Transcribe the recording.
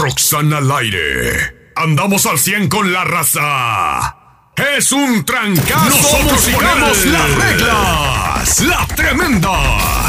Roxana al aire. Andamos al 100 con la raza. Es un trancazo. Nosotros ponemos las reglas. La Tremenda.